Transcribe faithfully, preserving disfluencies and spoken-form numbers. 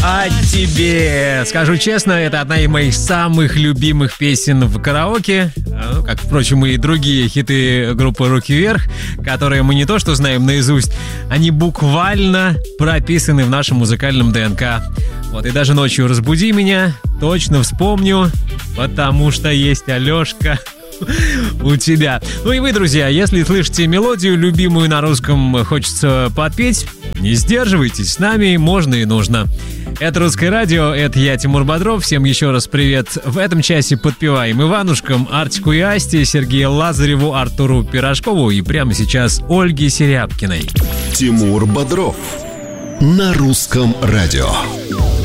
О тебе. Скажу честно, это одна из моих самых любимых песен в караоке. Ну, как, впрочем, и другие хиты группы «Руки вверх», которые мы не то что знаем наизусть, они буквально прописаны в нашем музыкальном ДНК. Вот, и даже ночью «Разбуди меня» точно вспомню, потому что есть Алёшка у тебя. Ну и вы, друзья, если слышите мелодию, любимую на русском, хочется подпеть, не сдерживайтесь, с нами можно и нужно. Это «Русское радио», это я, Тимур Бодров. Всем еще раз привет. В этом часе подпеваем Иванушкам, Артику и Асти, Сергею Лазареву, Артуру Пирожкову и прямо сейчас Ольге Серябкиной. Тимур Бодров на «Русском радио».